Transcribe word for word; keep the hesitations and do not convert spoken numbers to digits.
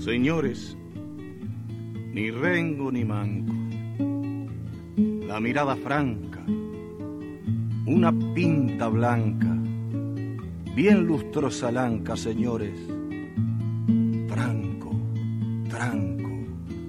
Señores, ni rengo ni manco, la mirada franca, una pinta blanca, bien lustrosa lanca, señores, Franco, tranco.